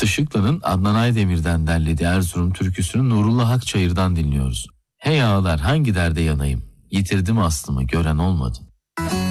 Murat Işıklı'nın Adnan Aydemir'den derlediği Erzurum türküsünü Nurullah Akçayır'dan dinliyoruz. Hey ağalar hangi derde yanayım, yitirdim aslımı gören olmadı.